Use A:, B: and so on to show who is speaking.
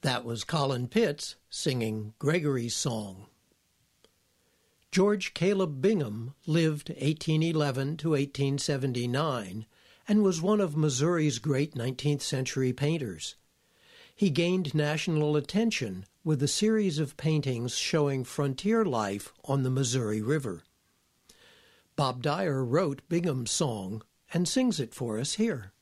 A: That was Colin Pitts singing Gregory's Song. George Caleb Bingham lived 1811 to 1879 and was one of Missouri's great 19th century painters. He gained national attention with a series of paintings showing frontier life on the Missouri River. Bob Dyer wrote Bingham's song and sings it for us here.